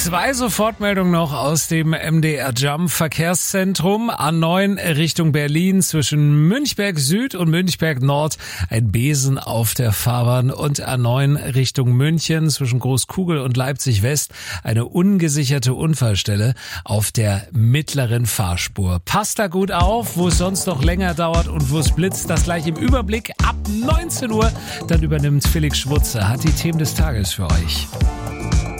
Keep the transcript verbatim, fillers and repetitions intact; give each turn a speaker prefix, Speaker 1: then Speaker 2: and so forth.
Speaker 1: Zwei Sofortmeldungen noch aus dem M D R Jump Verkehrszentrum. A neun Richtung Berlin zwischen Münchberg Süd und Münchberg Nord ein Besen auf der Fahrbahn und A neun Richtung München zwischen Großkugel und Leipzig West eine ungesicherte Unfallstelle auf der mittleren Fahrspur. Passt da gut auf, wo es sonst noch länger dauert und wo es blitzt. Das gleich im Überblick ab neunzehn Uhr. Dann übernimmt Felix Schwutze, hat die Themen des Tages für euch.